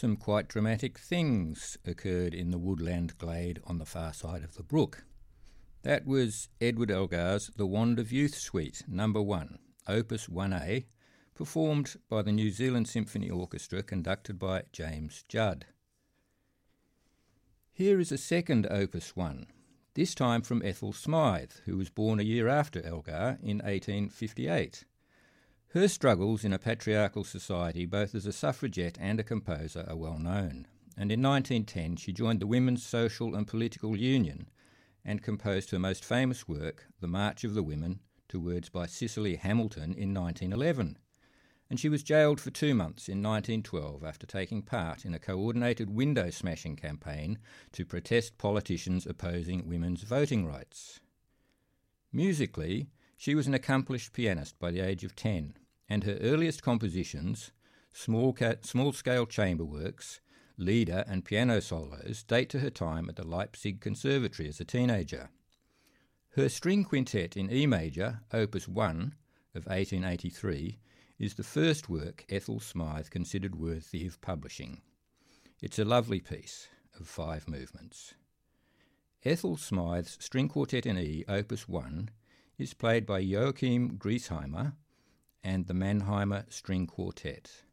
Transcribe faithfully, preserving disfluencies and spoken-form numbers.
Some quite dramatic things occurred in the woodland glade on the far side of the brook. That was Edward Elgar's The Wand of Youth Suite, number one, Opus one A, performed by the New Zealand Symphony Orchestra, conducted by James Judd. Here is a second Opus one, this time from Ethel Smythe, who was born a year after Elgar in eighteen fifty-eight. Her struggles in a patriarchal society, both as a suffragette and a composer, are well known, and in nineteen ten she joined the Women's Social and Political Union and composed her most famous work, The March of the Women, to words by Cicely Hamilton in nineteen eleven. And she was jailed for two months in nineteen twelve after taking part in a coordinated window-smashing campaign to protest politicians opposing women's voting rights. Musically, she was an accomplished pianist by the age of ten, and her earliest compositions, small ca- small-scale chamber works, lieder and piano solos, date to her time at the Leipzig Conservatory as a teenager. Her string quintet in E major, Opus one, of eighteen eighty-three, is the first work Ethel Smythe considered worthy of publishing. It's a lovely piece of five movements. Ethel Smythe's string quartet in E, Opus one, is played by Joachim Griesheimer and the Mannheimer String Quartet.